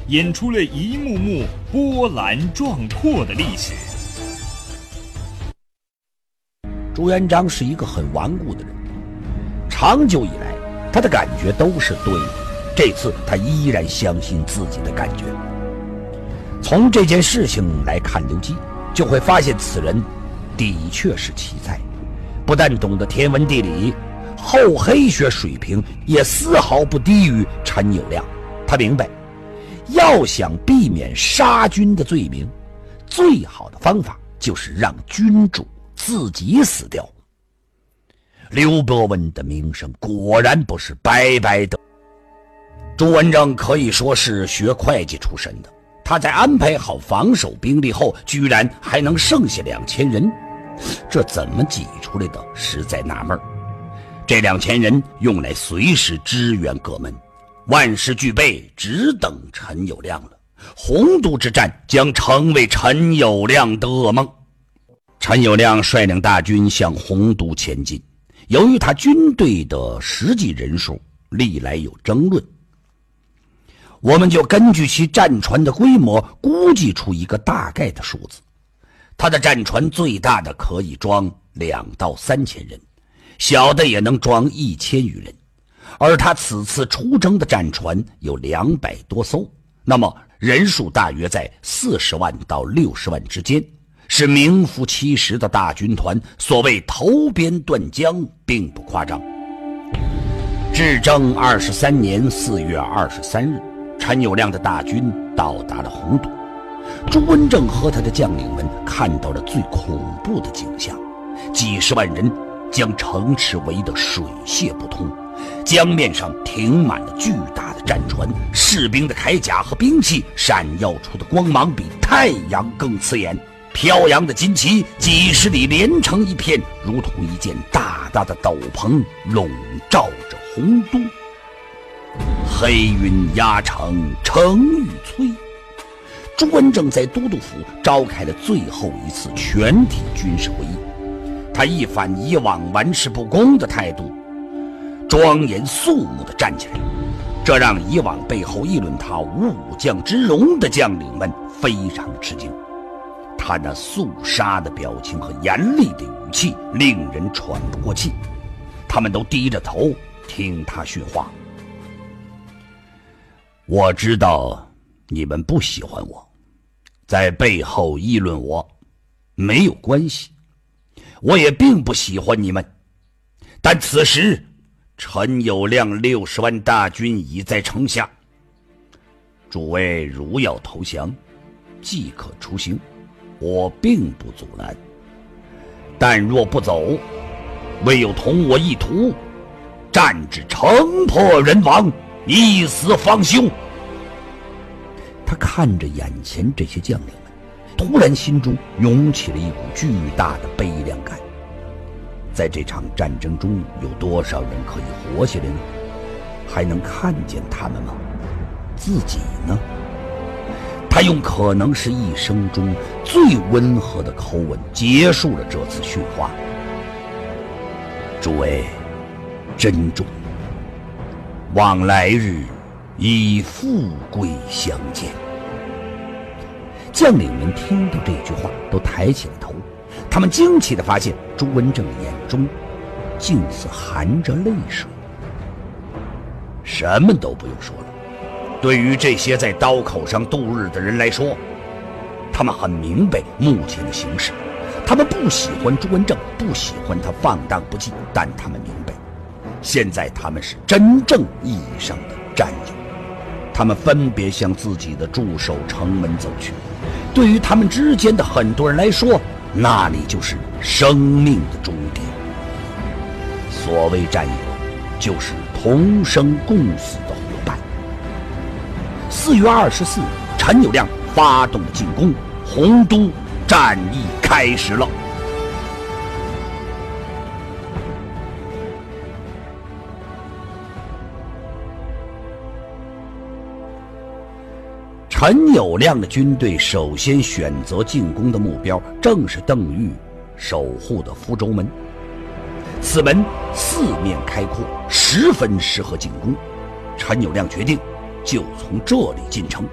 演出了一幕幕波澜壮阔的历史。 朱元璋是一个很顽固的人，长久以来他的感觉都是对的，这次他依然相信自己的感觉。从这件事情来看刘基，就会发现此人的确是奇才，不但懂得天文地理，厚黑学水平也丝毫不低于陈友谅。他明白，要想避免杀君的罪名，最好的方法就是让君主自己死掉。刘伯温的名声果然不是白白的。朱文正可以说是学会计出身的，他在安排好防守兵力后，居然还能剩下2000人，这怎么挤出来的？实在纳闷。这2000人用来随时支援各门，万事俱备，只等陈友谅了。洪都之战将成为陈友谅的噩梦。陈友谅率领大军向洪都前进，由于他军队的实际人数历来有争论，我们就根据其战船的规模估计出一个大概的数字。他的战船最大的可以装2到3千人，小的也能装1000余人，而他此次出征的战船有200多艘，那么人数大约在40万到60万之间，是名副其实的大军团，所谓投鞭断江并不夸张。至正23年4月23日，陈友谅的大军到达了洪都。朱文正和他的将领们看到了最恐怖的景象，几十万人将城池围得水泄不通，江面上停满了巨大的战船，士兵的铠甲和兵器闪耀出的光芒比太阳更刺眼，飘扬的旌旗几十里连成一片，如同一件大大的斗篷笼罩着洪都。黑云压城，城欲摧。朱文正在都督府召开了最后一次全体军事会议，他一反以往玩世不恭的态度，庄严肃穆地站起来，这让以往背后议论他无武将之容的将领们非常吃惊。他那肃杀的表情和严厉的语气令人喘不过气，他们都低着头听他训话。我知道你们不喜欢我，在背后议论我没有关系，我也并不喜欢你们，但此时陈友谅60万大军已在城下，诸位如要投降，即可出行，我并不阻拦，但若不走，唯有同我一途，战至城破人亡，一死方休。他看着眼前这些将领们，突然心中涌起了一股巨大的悲凉感。在这场战争中，有多少人可以活下来呢？还能看见他们吗？自己呢？他用可能是一生中最温和的口吻结束了这次训话。诸位珍重，望来日以富贵相见。将领们听到这句话都抬起了头，他们惊奇地发现朱文正眼中竟是含着泪水。什么都不用说了，对于这些在刀口上度日的人来说，他们很明白目前的形势，他们不喜欢朱文正，不喜欢他放荡不羁，但他们明白现在他们是真正意义上的战友，他们分别向自己的驻守城门走去。对于他们之间的很多人来说，那里就是生命的终点。所谓战友，就是同生共死的伙伴。4月24日，陈友谅发动了进攻，洪都战役开始了。陈友谅的军队首先选择进攻的目标正是邓禹守护的福州门，此门四面开阔，十分适合进攻。陈友谅决定就从这里进城。